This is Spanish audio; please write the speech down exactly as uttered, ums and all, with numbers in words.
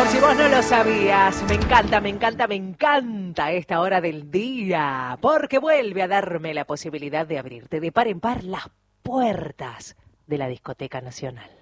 Por si vos no lo sabías, me encanta, me encanta, me encanta esta hora del día, porque vuelve a darme la posibilidad de abrirte de par en par las puertas de la Discoteca Nacional.